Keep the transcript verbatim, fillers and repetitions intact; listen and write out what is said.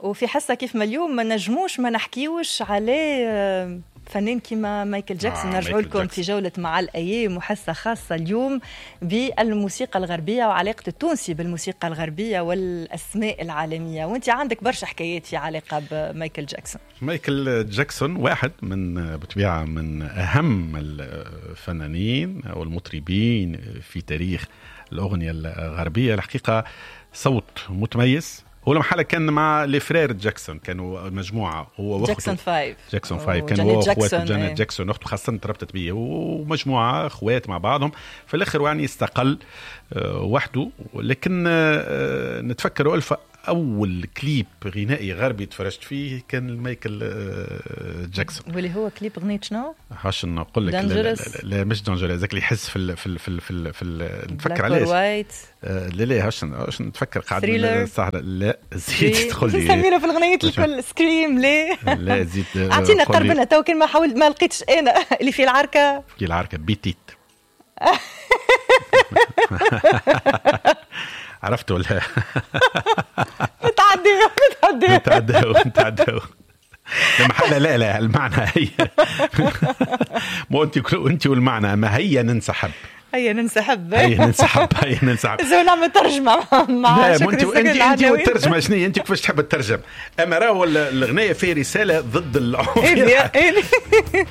وفي حصة كيف ما اليوم ما نجموش ما نحكيوش عليه فنان كيما مايكل جاكسون. آه نرجعوا لكم جاكسون. في جولة مع الأيام وحصة خاصة اليوم بالموسيقى الغربية وعلاقة التونسي بالموسيقى الغربية والأسماء العالمية. وانت عندك برشا حكايات في علاقة بمايكل جاكسون. مايكل جاكسون واحد من بطبيعة من أهم الفنانين أو المطربين في تاريخ الأغنية الغربية. الحقيقة صوت متميز. هو لما حاله كان مع لفرير جاكسون، كانوا مجموعة هو واخته جاكسون فايف جاكسون فايف كان هو واخواته جانيت جاكسون أخته خاصة تربطت بيه ومجموعة أخوات مع بعضهم. في الآخر يعني استقل وحده. لكن نتفكروا ألف أول كليب غنائي غربي تفرجت فيه كان مايكل جاكسون، واللي هو كليب غنية شنو؟ هاش نقول لك لا, لا, لا مش دانجرس، ذاك اللي يحس في ال في ال في ال في, ال في ال نتفكر عليه آه لا لا هاش هاش نتفكر قاعد صح لا زيد تدخل لي سمينا في الغنيات الكل سكريم ليه لا زيد اعطينا قربنا تو كان ما حاولت ما لقيتش انا اللي في العركة في العركة بيتيت عرفت ولا نتعدوا نتعدوا نتعدوا نتعدوا لما حلا لا لا المعنى هي مو انت انت والمعنى ما هي ننسحب هيا ننسحب هيا ننسحب هيا ننسحب زين نعمل ترجمة مع شكري انت انت انت والترجمة شنو انت كيفاش تحب الترجم؟ اما راهو الغنية فيها رسالة ضد العنف